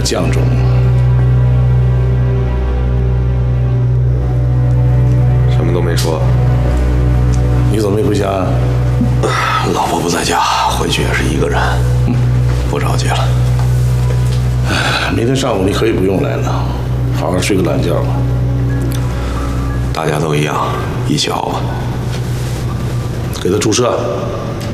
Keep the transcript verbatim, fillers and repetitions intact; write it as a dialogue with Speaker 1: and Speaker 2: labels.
Speaker 1: 犟种。
Speaker 2: 什么都没说。
Speaker 1: 你怎么没回家啊？
Speaker 2: 老婆不在家，回去也是一个人，嗯，不着急了。
Speaker 1: 哎，明天上午你可以不用来了，好好睡个懒觉吧。
Speaker 2: 大家都一样，一起熬吧。
Speaker 1: 给他注射。